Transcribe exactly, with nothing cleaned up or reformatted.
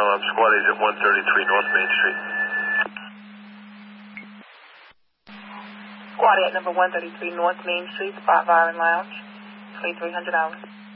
I'm squad agent one thirty-three North Main Street. Squad at number one thirty-three North Main Street, Spot Bar and Lounge, twenty-three hundred dollars.